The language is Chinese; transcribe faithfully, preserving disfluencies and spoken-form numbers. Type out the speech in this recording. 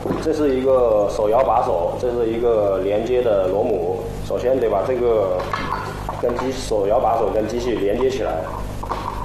这是一个手摇把手，这是一个连接的螺母。首先得把这个跟机手摇把手跟机器连接起来。